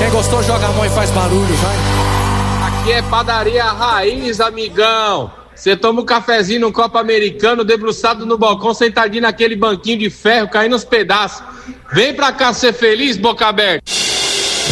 Quem gostou, joga a mão e faz barulho, vai. Aqui é padaria raiz, amigão. Você toma um cafezinho no copo americano, debruçado no balcão, sentadinho naquele banquinho de ferro, caindo nos pedaços. Vem pra cá ser feliz, boca aberta.